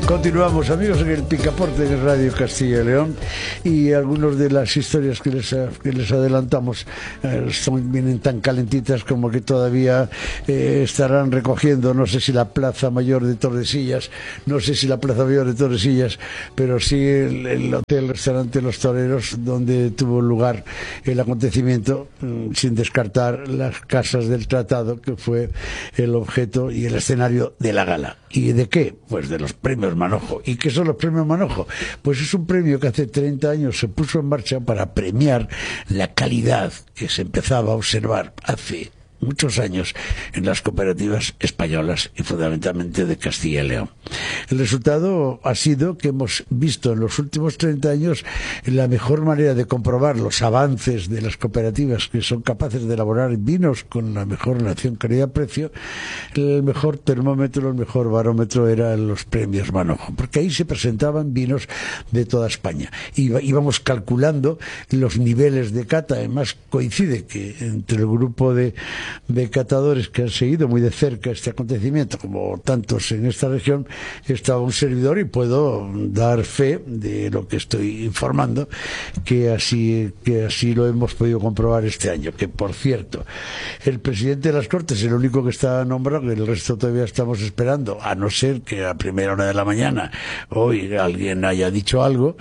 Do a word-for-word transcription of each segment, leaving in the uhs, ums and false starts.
Continuamos, amigos, en el Picaporte de Radio Castilla y León, y algunas de las historias que les, que les adelantamos eh, son, vienen tan calentitas como que todavía eh, estarán recogiendo, no sé si la Plaza Mayor de Tordesillas, no sé si la Plaza Mayor de Tordesillas, pero sí el, el hotel restaurante Los Toreros, donde tuvo lugar el acontecimiento, mm, sin descartar las casas del Tratado, que fue el objeto y el escenario de la gala. ¿Y de qué? Pues de los premios Manojo. ¿Y qué son los premios Manojo? Pues es un premio que hace treinta años se puso en marcha para premiar la calidad que se empezaba a observar hace muchos años en las cooperativas españolas y fundamentalmente de Castilla y León. El resultado ha sido que hemos visto en los últimos treinta años la mejor manera de comprobar los avances de las cooperativas que son capaces de elaborar vinos con la mejor relación calidad-precio. El mejor termómetro, el mejor barómetro eran los premios Manojo, porque ahí se presentaban vinos de toda España. Y íbamos calculando los niveles de cata. Además, coincide que entre el grupo de de catadores que han seguido muy de cerca este acontecimiento, como tantos en esta región, estaba un servidor, y puedo dar fe de lo que estoy informando, que así que así lo hemos podido comprobar este año. Que, por cierto, el presidente de las Cortes, el único que está nombrado, que el resto todavía estamos esperando, a no ser que a primera hora de la mañana hoy alguien haya dicho algo,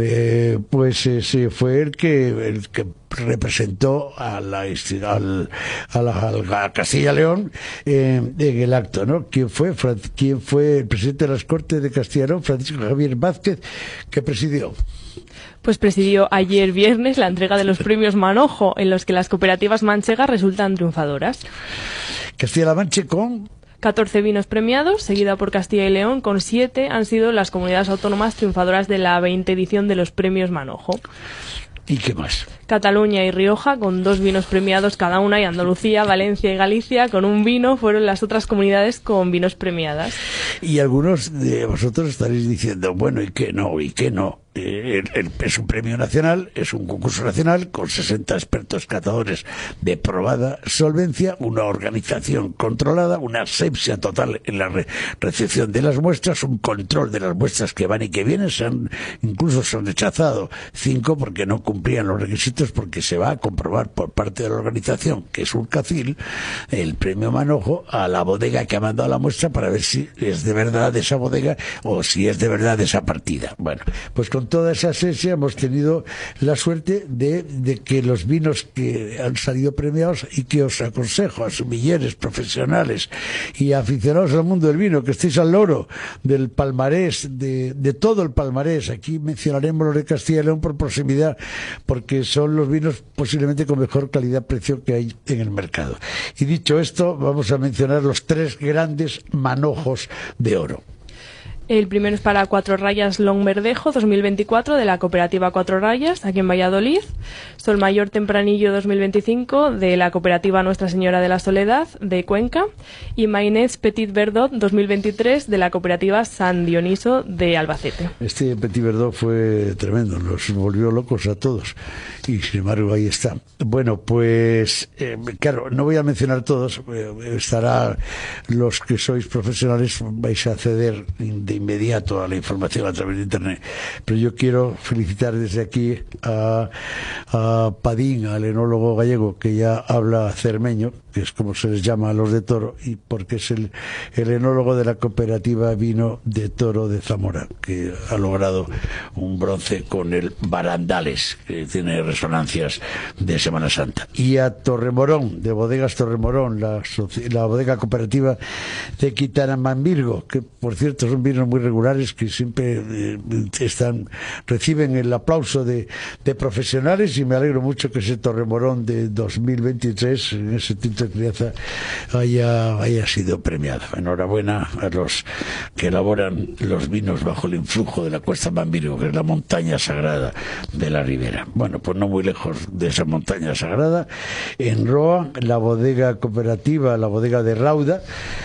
eh, pues ese fue el que el que representó a la al, a, la, a Castilla y León eh, en el acto, ¿no? ¿Quién fue? ¿Quién fue el presidente de las Cortes de Castilla y León? Francisco Javier Vázquez, que presidió. Pues presidió ayer viernes la entrega de los premios Manojo, en los que las cooperativas manchegas resultan triunfadoras. Castilla-La Mancha con catorce vinos premiados, seguida por Castilla y León con siete, han sido las comunidades autónomas triunfadoras de la veinte edición de los premios Manojo. ¿Y qué más? Cataluña y Rioja con dos vinos premiados cada una, y Andalucía, Valencia y Galicia con un vino fueron las otras comunidades con vinos premiadas. Y algunos de vosotros estaréis diciendo, bueno, ¿y qué no? ¿Y qué no? Eh, el, el, es un premio nacional, es un concurso nacional con sesenta expertos catadores de probada solvencia, una organización controlada, una asepsia total en la re recepción de las muestras, un control de las muestras que van y que vienen. Se han, incluso se han rechazado cinco porque no cumplían los requisitos, porque se va a comprobar por parte de la organización, que es Urcacil, el premio Manojo a la bodega que ha mandado la muestra, para ver si es de verdad de esa bodega o si es de verdad de esa partida. Bueno, pues con toda esa esencia hemos tenido la suerte de, de que los vinos que han salido premiados, y que os aconsejo a sumilleres, profesionales y aficionados al mundo del vino, que estéis al loro del palmarés, de, de todo el palmarés. Aquí mencionaremos los de Castilla y León por proximidad, porque son los vinos posiblemente con mejor calidad-precio que hay en el mercado. Y dicho esto, vamos a mencionar los tres grandes manojos de oro. El primero es para Cuatro Rayas Long Verdejo dos mil veinticuatro, de la cooperativa Cuatro Rayas, aquí en Valladolid. Solmayor Tempranillo dos mil veinticinco, de la cooperativa Nuestra Señora de la Soledad, de Cuenca. Y Mainés Petit Verdot dos mil veintitrés, de la cooperativa San Dioniso, de Albacete. Este Petit Verdot fue tremendo, nos volvió locos a todos. Y sin embargo ahí está. Bueno, pues eh, claro, no voy a mencionar todos, eh, estará los que sois profesionales, vais a acceder de inmediato a la información a través de internet, pero yo quiero felicitar desde aquí a, a Padín, al enólogo gallego, que ya habla cermeño, que es como se les llama a los de Toro, y porque es el, el enólogo de la cooperativa Vino de Toro de Zamora, que ha logrado un bronce con el Barandales, que tiene resonancias de Semana Santa. Y a Torremorón, de Bodegas Torremorón, la, la bodega cooperativa de Quitanamambirgo, que por cierto son vinos muy regulares, que siempre eh, están reciben el aplauso de, de profesionales, y me alegro mucho que ese Torremorón de dos mil veintitrés, en ese tinto de crianza, haya, haya sido premiado. Enhorabuena a los que elaboran los vinos bajo el influjo de la Cuesta Mambirgo, que es la montaña sagrada de la Ribera. Bueno, pues no muy lejos de esa montaña sagrada, en Roa, la bodega cooperativa, la bodega de Rauda,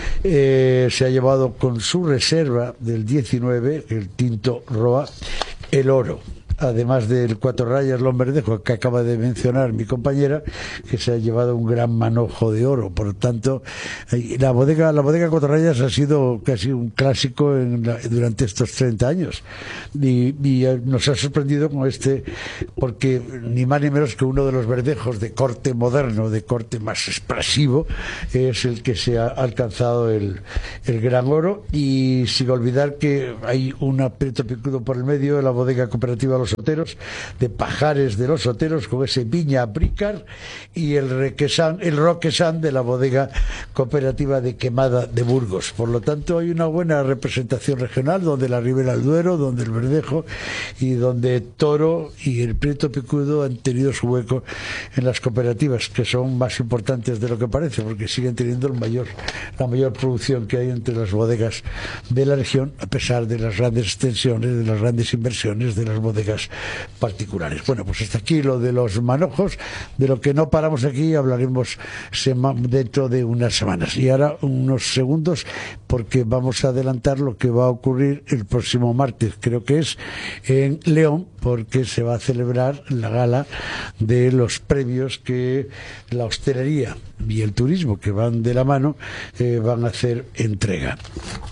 eh, se ha llevado con su reserva del diecinueve, el tinto Roa, el oro. además del Cuatro Rayas Lon Verdejo que acaba de mencionar mi compañera, que se ha llevado un gran manojo de oro. Por lo tanto, la bodega la bodega Cuatro Rayas ha sido casi un clásico en la, durante estos treinta años, y, y nos ha sorprendido con este, porque ni más ni menos que uno de los verdejos de corte moderno, de corte más expresivo, es el que se ha alcanzado el, el gran oro. Y sin olvidar que hay un aprieto picudo por el medio de la bodega cooperativa Los Oteros, de Pajares de Los Oteros, con ese Viña Aprícar, y el Requesán, el Roquesán de la bodega cooperativa de Quemada de Burgos. Por lo tanto, hay una buena representación regional, donde la Ribera del Duero, donde el Verdejo y donde Toro y el Prieto Picudo han tenido su hueco en las cooperativas, que son más importantes de lo que parece, porque siguen teniendo el mayor, la mayor producción que hay entre las bodegas de la región, a pesar de las grandes extensiones, de las grandes inversiones de las bodegas particulares. Bueno, pues hasta aquí lo de los manojos. De lo que no paramos aquí hablaremos dentro de unas semanas. Y ahora unos segundos, porque vamos a adelantar lo que va a ocurrir el próximo martes, creo que es en León, porque se va a celebrar la gala de los premios que la hostelería y el turismo, que van de la mano, eh, van a hacer entrega.